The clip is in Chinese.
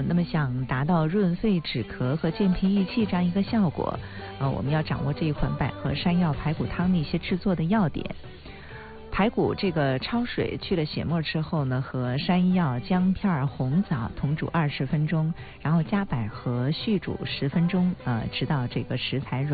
那么想达到润肺止咳和健脾益气这样一个效果，我们要掌握这一款百合山药排骨汤的一些制作的要点。排骨这个焯水去了血沫之后呢，和山药、姜片、红枣同煮20分钟，然后加百合续煮10分钟，直到这个食材软。